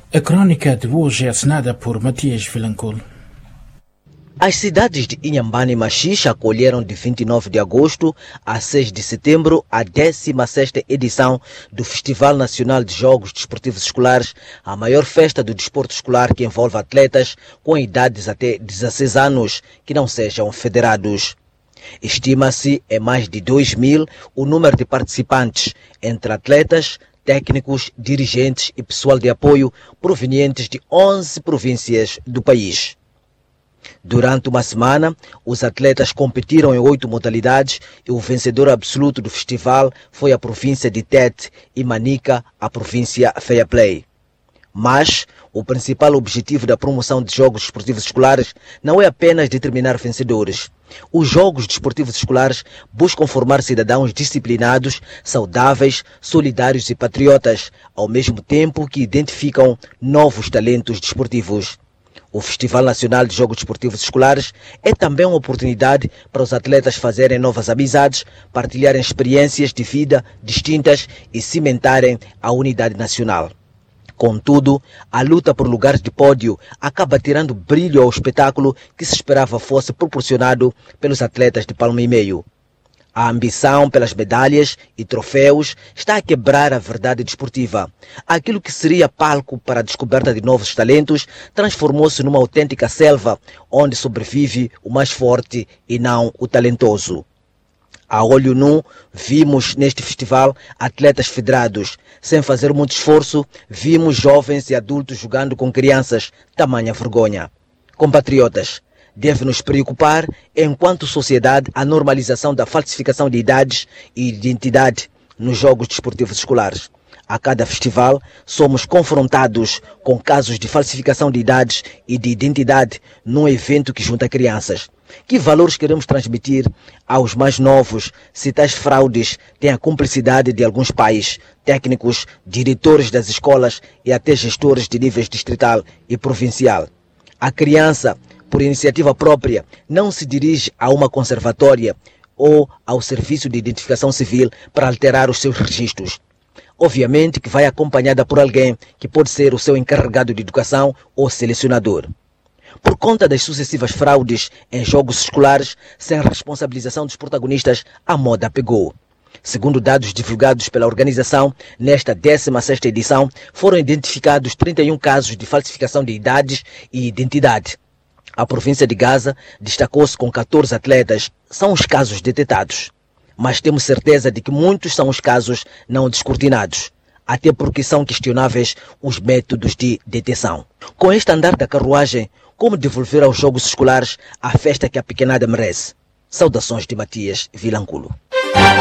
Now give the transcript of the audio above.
A crónica de hoje é assinada por Matias Vilanculo. As cidades de Inhambane e Machixe acolheram de 29 de agosto a 6 de setembro a 16ª edição do Festival Nacional de Jogos Desportivos Escolares, a maior festa do desporto escolar que envolve atletas com idades até 16 anos que não sejam federados. Estima-se em mais de 2.000 o número de participantes, entre atletas, técnicos, dirigentes e pessoal de apoio provenientes de 11 províncias do país. Durante uma semana, os atletas competiram em 8 modalidades e o vencedor absoluto do festival foi a província de Tete e Manica, a província Fair Play. Mas o principal objetivo da promoção de Jogos Desportivos Escolares não é apenas determinar vencedores. Os Jogos Desportivos Escolares buscam formar cidadãos disciplinados, saudáveis, solidários e patriotas, ao mesmo tempo que identificam novos talentos desportivos. O Festival Nacional de Jogos Desportivos Escolares é também uma oportunidade para os atletas fazerem novas amizades, partilharem experiências de vida distintas e cimentarem a unidade nacional. Contudo, a luta por lugares de pódio acaba tirando brilho ao espetáculo que se esperava fosse proporcionado pelos atletas de palmo e meio. A ambição pelas medalhas e troféus está a quebrar a verdade desportiva. Aquilo que seria palco para a descoberta de novos talentos transformou-se numa autêntica selva onde sobrevive o mais forte e não o talentoso. A olho nu, vimos neste festival atletas federados. Sem fazer muito esforço, vimos jovens e adultos jogando com crianças, tamanha vergonha. Compatriotas, deve nos preocupar, enquanto sociedade, a normalização da falsificação de idades e identidade nos Jogos Desportivos Escolares. A cada festival, somos confrontados com casos de falsificação de idades e de identidade num evento que junta crianças. Que valores queremos transmitir aos mais novos se tais fraudes têm a cumplicidade de alguns pais, técnicos, diretores das escolas e até gestores de níveis distrital e provincial? A criança, por iniciativa própria, não se dirige a uma conservatória ou ao serviço de identificação civil para alterar os seus registros. Obviamente que vai acompanhada por alguém que pode ser o seu encarregado de educação ou selecionador. Por conta das sucessivas fraudes em jogos escolares, sem responsabilização dos protagonistas, a moda pegou. Segundo dados divulgados pela organização, nesta 16ª edição, foram identificados 31 casos de falsificação de idades e identidade. A província de Gaza destacou-se com 14 atletas. São os casos detetados. Mas temos certeza de que muitos são os casos não descortinados, até porque são questionáveis os métodos de detecção. Com este andar da carruagem, como devolver aos Jogos Escolares a festa que a pequenada merece? Saudações de Matias Vilanculo.